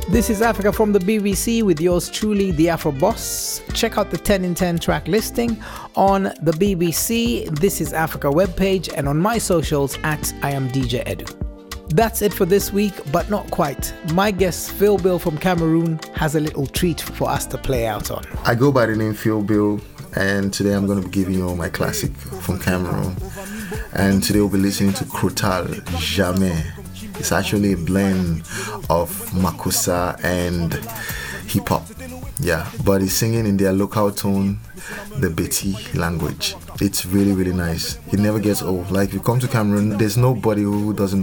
This is Africa from the BBC with yours truly, the Afro Boss. Check out the 10 in 10 track listing on the BBC This is Africa webpage and on my socials at I am DJ Edu. That's it for this week, but not quite. My guest Phil Bill from Cameroon has a little treat for us to play out on. I go by the name Phil Bill, and today I'm going to be giving you my classic from Cameroon. And today we'll be listening to Crotal Jamais. It's actually a blend of Makusa and hip hop. Yeah, but he's singing in their local tone, the Beti language. It's really, really nice. It never gets old. Like, if you come to Cameroon, there's nobody who doesn't